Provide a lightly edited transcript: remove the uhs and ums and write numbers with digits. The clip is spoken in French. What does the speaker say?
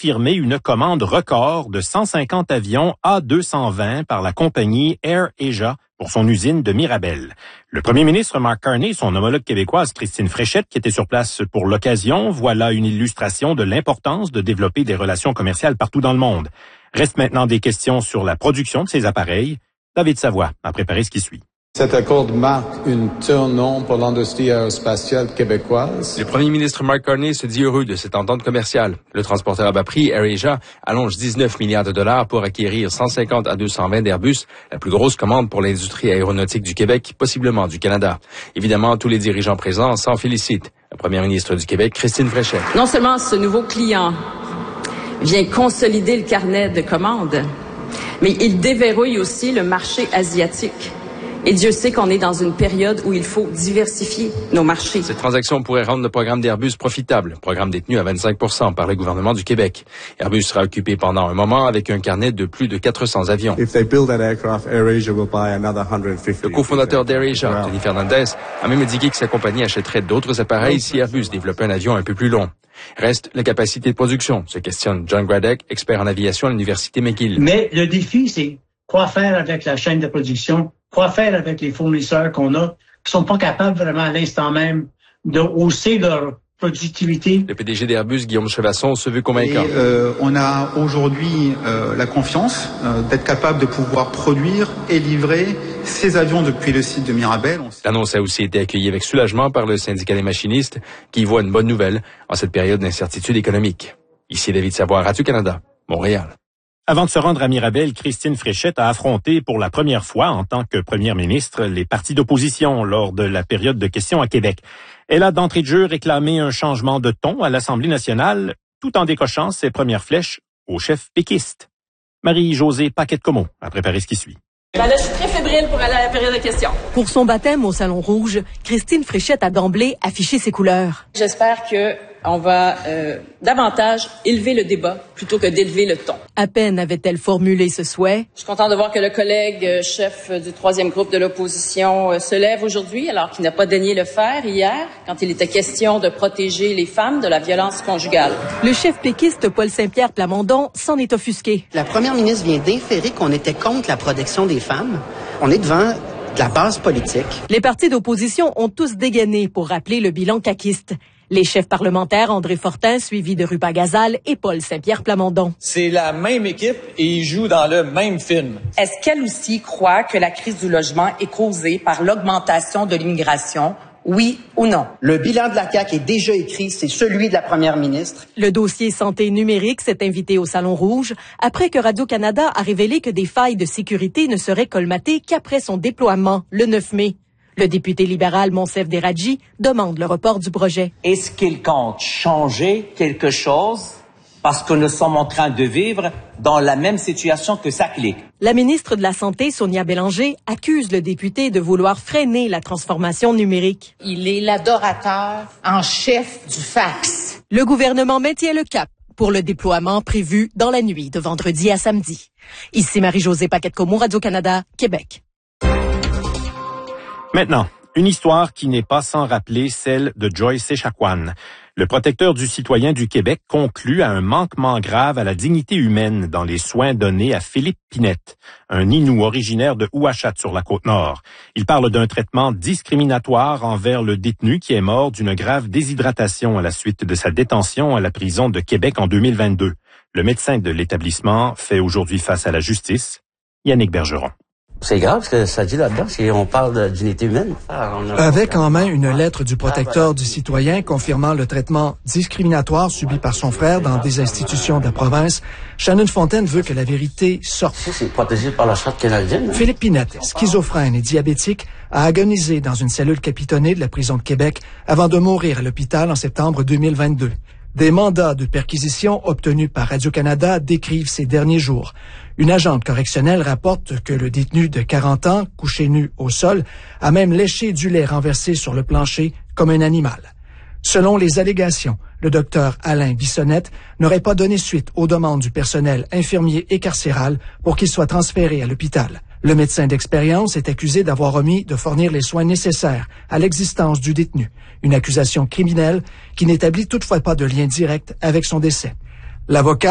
confirmé une commande record de 150 avions A220 par la compagnie Air Asia pour son usine de Mirabel. Le premier ministre Mark Carney et son homologue québécoise Christine Fréchette, qui était sur place pour l'occasion, voilà une illustration de l'importance de développer des relations commerciales partout dans le monde. Reste maintenant des questions sur la production de ces appareils. David Savoie a préparé ce qui suit. Cet accord marque un tournant pour l'industrie aérospatiale québécoise. Le premier ministre Mark Carney se dit heureux de cette entente commerciale. Le transporteur à bas prix, Air Asia, allonge 19 milliards de dollars pour acquérir 150 à 220 d'Airbus, la plus grosse commande pour l'industrie aéronautique du Québec, possiblement du Canada. Évidemment, tous les dirigeants présents s'en félicitent. La première ministre du Québec, Christine Fréchette. Non seulement ce nouveau client vient consolider le carnet de commandes, mais il déverrouille aussi le marché asiatique. Et Dieu sait qu'on est dans une période où il faut diversifier nos marchés. Cette transaction pourrait rendre le programme d'Airbus profitable, programme détenu à 25% par le gouvernement du Québec. Airbus sera occupé pendant un moment avec un carnet de plus de 400 avions. Le cofondateur d'Air Asia, Tony Fernandez, a même indiqué que sa compagnie achèterait d'autres appareils si Airbus développait un avion un peu plus long. Reste la capacité de production, se questionne John Gradek, expert en aviation à l'Université McGill. Mais le défi, c'est quoi faire avec la chaîne de production, quoi faire avec les fournisseurs qu'on a, qui sont pas capables vraiment à l'instant même de hausser leur productivité. Le PDG d'Airbus, Guillaume Chevasson, se veut convaincant. On a aujourd'hui la confiance d'être capable de pouvoir produire et livrer ces avions depuis le site de Mirabel. L'annonce a aussi été accueillie avec soulagement par le syndicat des machinistes, qui y voit une bonne nouvelle en cette période d'incertitude économique. Ici David Savoie, Radio-Canada, Montréal. Avant de se rendre à Mirabel, Christine Fréchette a affronté pour la première fois en tant que première ministre les partis d'opposition lors de la période de questions à Québec. Elle a d'entrée de jeu réclamé un changement de ton à l'Assemblée nationale tout en décochant ses premières flèches au chef péquiste. Marie-Josée Paquette-Comeau a préparé ce qui suit. Ben là, je suis très fébrile pour aller à la période de questions. Pour son baptême au Salon Rouge, Christine Fréchette a d'emblée affiché ses couleurs. J'espère qu'on va davantage élever le débat plutôt que d'élever le ton. À peine avait-elle formulé ce souhait. Je suis contente de voir que le collègue chef du troisième groupe de l'opposition se lève aujourd'hui, alors qu'il n'a pas daigné le faire hier, quand il était question de protéger les femmes de la violence conjugale. Le chef péquiste Paul Saint-Pierre Plamondon s'en est offusqué. La première ministre vient d'inférer qu'on était contre la protection des femmes. On est devant de la base politique. Les partis d'opposition ont tous dégainé pour rappeler le bilan caquiste. Les chefs parlementaires André Fortin, suivi de Rupa Gazal, et Paul Saint-Pierre Plamondon. C'est la même équipe et ils jouent dans le même film. Est-ce qu'elle aussi croit que la crise du logement est causée par l'augmentation de l'immigration? Oui ou non? Le bilan de la CAQ est déjà écrit, c'est celui de la première ministre. Le dossier santé numérique s'est invité au Salon Rouge après que Radio-Canada a révélé que des failles de sécurité ne seraient colmatées qu'après son déploiement, le 9 mai. Le député libéral Monsef Deradji demande le report du projet. Est-ce qu'il compte changer quelque chose parce que nous sommes en train de vivre dans la même situation que SACLIC? La ministre de la Santé, Sonia Bélanger, accuse le député de vouloir freiner la transformation numérique. Il est l'adorateur en chef du fax. Le gouvernement maintient le cap pour le déploiement prévu dans la nuit de vendredi à samedi. Ici Marie-Josée Paquette-Comeau, Radio-Canada, Québec. Maintenant, une histoire qui n'est pas sans rappeler celle de Joyce Echaquan. Le protecteur du citoyen du Québec conclut à un manquement grave à la dignité humaine dans les soins donnés à Philippe Pinette, un Innu originaire de Ouachat sur la Côte-Nord. Il parle d'un traitement discriminatoire envers le détenu qui est mort d'une grave déshydratation à la suite de sa détention à la prison de Québec en 2022. Le médecin de l'établissement fait aujourd'hui face à la justice. Yannick Bergeron. C'est grave ce que ça dit là-dedans, on parle de dignité humaine. Avec en main une lettre du protecteur du citoyen confirmant le traitement discriminatoire subi par son frère dans des institutions de la province, Shannon Fontaine veut que la vérité sorte. C'est protégé par la charte canadienne. Philippe Pinette, schizophrène et diabétique, a agonisé dans une cellule capitonnée de la prison de Québec avant de mourir à l'hôpital en septembre 2022. Des mandats de perquisition obtenus par Radio-Canada décrivent ces derniers jours. Une agente correctionnelle rapporte que le détenu de 40 ans, couché nu au sol, a même léché du lait renversé sur le plancher comme un animal. Selon les allégations, le docteur Alain Bissonnette n'aurait pas donné suite aux demandes du personnel infirmier et carcéral pour qu'il soit transféré à l'hôpital. Le médecin d'expérience est accusé d'avoir omis de fournir les soins nécessaires à l'existence du détenu, une accusation criminelle qui n'établit toutefois pas de lien direct avec son décès. L'avocat